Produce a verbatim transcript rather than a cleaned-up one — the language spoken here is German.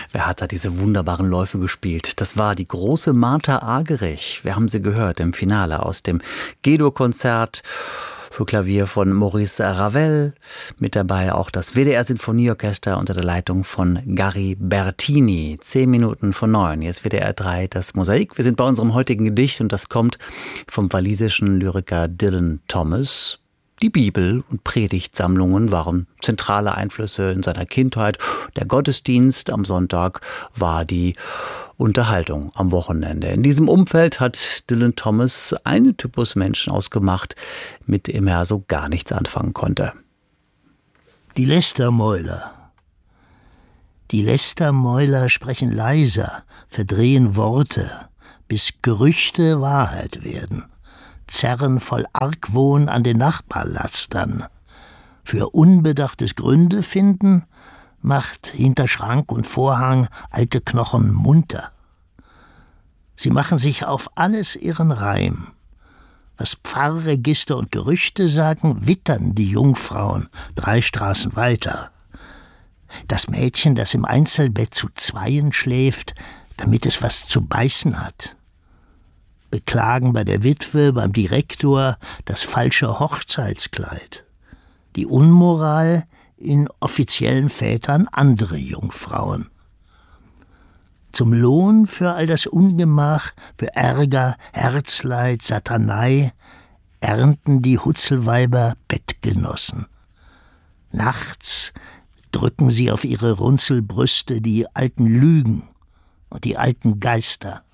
Wer hat da diese wunderbaren Läufe gespielt? Das war die große Martha Argerich. Wir haben sie gehört im Finale aus dem G-Dur-Konzert für Klavier von Maurice Ravel. Mit dabei auch das W D R-Sinfonieorchester unter der Leitung von Gary Bertini. Zehn Minuten vor neun. Jetzt W D R drei, das Mosaik. Wir sind bei unserem heutigen Gedicht und das kommt vom walisischen Lyriker Dylan Thomas. Die Bibel und Predigtsammlungen waren zentrale Einflüsse in seiner Kindheit. Der Gottesdienst am Sonntag war die Unterhaltung am Wochenende. In diesem Umfeld hat Dylan Thomas einen Typus Menschen ausgemacht, mit dem er so gar nichts anfangen konnte. Die Lästermäuler. Die Lästermäuler sprechen leiser, verdrehen Worte, bis Gerüchte Wahrheit werden. Zerren voll Argwohn an den Nachbarlastern. Für unbedachtes Gründe finden, macht hinter Schrank und Vorhang alte Knochen munter. Sie machen sich auf alles ihren Reim. Was Pfarrregister und Gerüchte sagen, wittern die Jungfrauen drei Straßen weiter. Das Mädchen, das im Einzelbett zu zweien schläft, damit es was zu beißen hat. Beklagen bei der Witwe, beim Direktor das falsche Hochzeitskleid. Die Unmoral in offiziellen Vätern andere Jungfrauen. Zum Lohn für all das Ungemach, für Ärger, Herzleid, Satanei, ernten die Hutzelweiber Bettgenossen. Nachts drücken sie auf ihre Runzelbrüste die alten Lügen und die alten Geister.